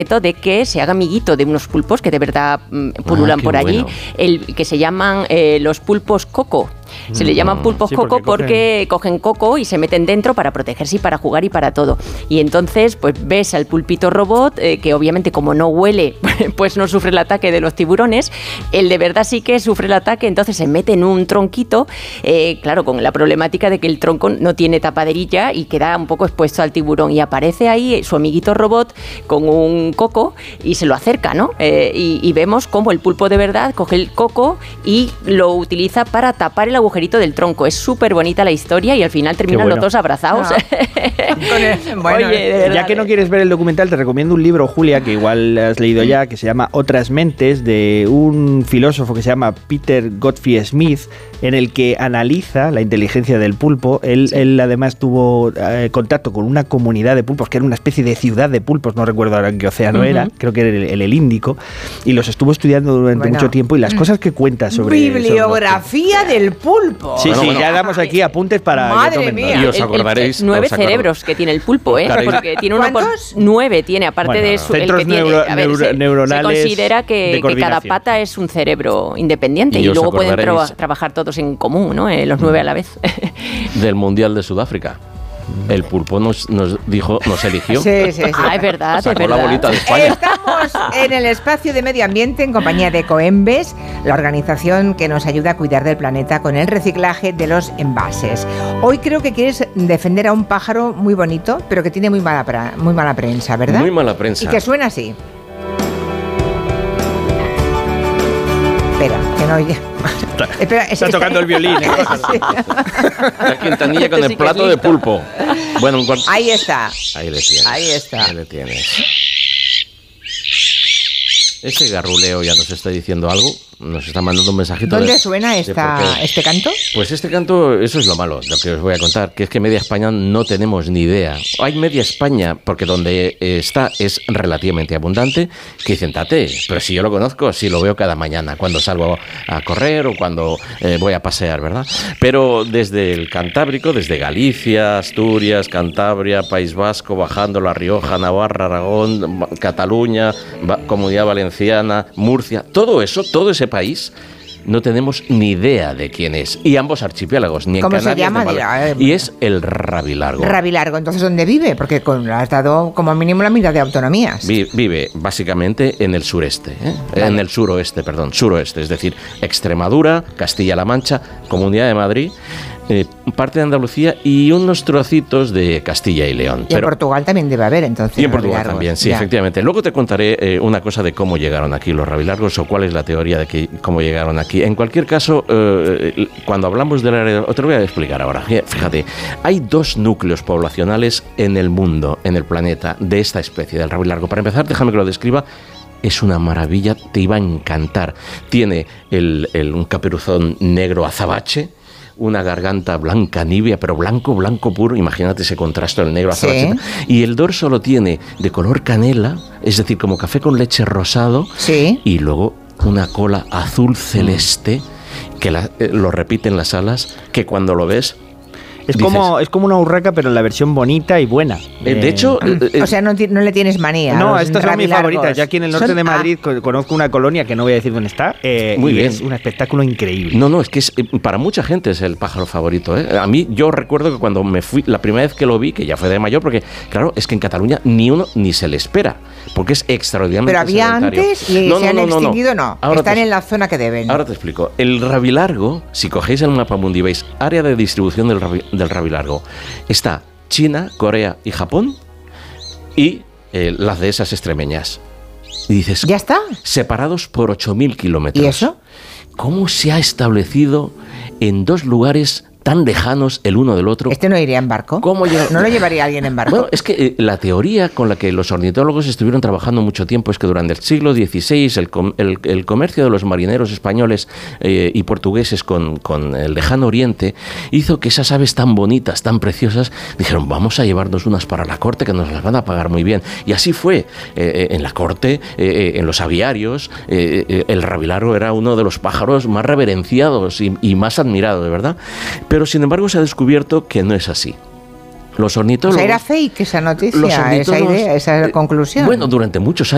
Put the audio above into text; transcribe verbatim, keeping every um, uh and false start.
de que se haga amiguito de unos pulpos que de verdad mm, pululan ah, por allí, bueno. el que se llaman eh, los pulpos coco. Se le llaman pulpos sí, coco porque, porque cogen... cogen coco y se meten dentro para protegerse y para jugar y para todo. Y entonces, pues ves al pulpito robot, eh, que obviamente como no huele, pues no sufre el ataque de los tiburones. El de verdad sí que sufre el ataque, entonces se mete en un tronquito, eh, claro, con la problemática de que el tronco no tiene tapaderilla y queda un poco expuesto al tiburón. Y aparece ahí su amiguito robot con un coco y se lo acerca, ¿no? Eh, y, y vemos cómo el pulpo de verdad coge el coco y lo utiliza para tapar el agujerito del tronco. Es súper bonita la historia y al final terminan bueno. los dos abrazados. No. el, bueno, Oye, de verdad, ya que no quieres ver el documental, te recomiendo un libro, Julia, que igual has leído ya, que se llama Otras mentes, de un filósofo que se llama Peter Gottfried Smith, en el que analiza la inteligencia del pulpo. Él, sí. él además tuvo eh, contacto con una comunidad de pulpos, que era una especie de ciudad de pulpos, no recuerdo ahora en qué océano uh-huh. era, creo que era el, el, el Índico, y los estuvo estudiando durante bueno. mucho tiempo, y las cosas que cuenta sobre... Bibliografía sobre del pulpo. Sí, bueno, sí, bueno. ya damos aquí apuntes para... Madre mía. Y os acordaréis... El, el, nueve os acordaréis. cerebros que tiene el pulpo, ¿eh? Porque tiene una por, nueve tiene, aparte bueno, de su... Centros el que neuro, tiene, a ver, neuro, se, neuronales se considera que, que cada pata es un cerebro independiente y, y luego pueden tra- trabajar todos en común, ¿no? Eh, los nueve a la vez. Del Mundial de Sudáfrica. El pulpo nos, nos dijo, nos eligió. Sí, sí, sí. Ah, es verdad, Sacó es verdad. la bolita de España. Estamos en el espacio de medio ambiente en compañía de Ecoembes, la organización que nos ayuda a cuidar del planeta con el reciclaje de los envases. Hoy creo que quieres defender a un pájaro muy bonito, pero que tiene muy mala, pra- muy mala prensa, ¿verdad? Muy mala prensa. Y que suena así. Espera, que no oye. Está, Espera, es, está tocando el violín. ¿eh? Sí. La Quintanilla con el plato de pulpo. Bueno, un cuart... Ahí está. Ahí le tienes. Ahí está. Ahí le tienes. Ese garruleo ya nos está diciendo algo. Nos está mandando un mensajito. ¿Dónde de, suena esta, de este canto? Pues este canto, eso es lo malo, lo que os voy a contar, que es que media España no tenemos ni idea. Hay media España, porque donde está es relativamente abundante, que dicen, tate, pero si yo lo conozco, si lo veo cada mañana, cuando salgo a correr o cuando eh, voy a pasear, ¿verdad? Pero desde el Cantábrico, desde Galicia, Asturias, Cantabria, País Vasco, bajando La Rioja, Navarra, Aragón, Cataluña, Comunidad Valenciana, Murcia, todo eso, todo ese país, no tenemos ni idea de quién es. Y ambos archipiélagos, ni en ¿Cómo Canarias se llama? ni en Baleares. Y es el Rabilargo. Rabilargo, entonces ¿dónde vive? Porque con, has dado como mínimo la mitad de autonomías. Vi, vive básicamente en el sureste, ¿eh? Vale. En el suroeste, perdón, suroeste, es decir, Extremadura, Castilla-La Mancha, Comunidad de Madrid, eh, parte de Andalucía y unos trocitos de Castilla y León. Y en Pero, Portugal también debe haber, entonces. Y en Portugal también, sí, ya. efectivamente. Luego te contaré eh, una cosa de cómo llegaron aquí los rabilargos o cuál es la teoría de que, cómo llegaron aquí. En cualquier caso, eh, cuando hablamos del área... Te lo voy a explicar ahora. Fíjate, hay dos núcleos poblacionales en el mundo, en el planeta, de esta especie, del rabilargo. Para empezar, déjame que lo describa. Es una maravilla, te iba a encantar. Tiene el, el, un caperuzón negro azabache, una garganta blanca nívea, pero blanco, blanco puro, imagínate ese contraste del negro azabache. Sí. Y el dorso lo tiene de color canela, es decir, como café con leche rosado, sí. Y luego una cola azul celeste, que la, eh, lo repiten las alas, que cuando lo ves... Es como, es como una urraca, pero en la versión bonita y buena. Eh, de hecho... Eh, o sea, no, no le tienes manía. No, estas son mis favoritas. Yo aquí en el norte son, de Madrid ah. conozco una colonia que no voy a decir dónde está. Eh, Muy y bien. Es un espectáculo increíble. No, no, es que es, para mucha gente es el pájaro favorito, ¿eh? A mí, yo recuerdo que cuando me fui, la primera vez que lo vi, que ya fue de mayor, porque, claro, es que en Cataluña ni uno ni se le espera, porque es extraordinariamente Pero había sedentario. antes y no, se no, han no, no, extinguido, no. no. Están te, en la zona que deben. Ahora te explico. El rabilargo, si cogéis el mapa mundi y veis área de distribución del, rabi, del rabilargo, está China, Corea y Japón y eh, las dehesas extremeñas. Y dices, ¿ya está? Separados por ocho mil kilómetros. ¿Y eso? ¿Cómo se ha establecido en dos lugares tan lejanos el uno del otro? ¿Este no iría en barco? ¿Cómo llega? ¿No lo llevaría alguien en barco? Bueno, es que eh, la teoría con la que los ornitólogos estuvieron trabajando mucho tiempo es que durante el siglo dieciséis el, com- el, el comercio de los marineros españoles eh, y portugueses con, con el lejano oriente hizo que esas aves tan bonitas, tan preciosas, dijeron, vamos a llevarnos unas para la corte que nos las van a pagar muy bien. Y así fue. Eh, en la corte, eh, en los aviarios, eh, eh, el rabilargo era uno de los pájaros más reverenciados y, y más admirados, de verdad. Pero, sin embargo, se ha descubierto que no es así. Los ornitólogos... O sea, era fake esa noticia, esa idea, esa conclusión. Bueno, durante muchos años